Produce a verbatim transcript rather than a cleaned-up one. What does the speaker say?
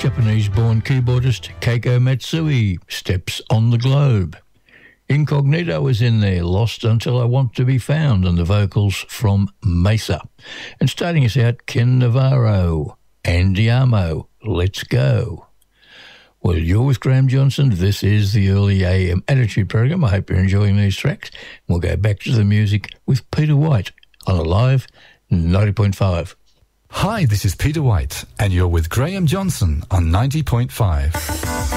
Japanese-born keyboardist Keiko Matsui steps on the globe. Incognito was in there, Lost Until I Want to Be Found, and the vocals from Mesa. And starting us out, Ken Navarro, Andiamo, Let's Go. Well, you're with Graham Johnson. This is the Early A M Attitude Program. I hope you're enjoying these tracks. We'll go back to the music with Peter White on Alive ninety point five. Hi, this is Peter White, and you're with Graham Johnson on ninety point five.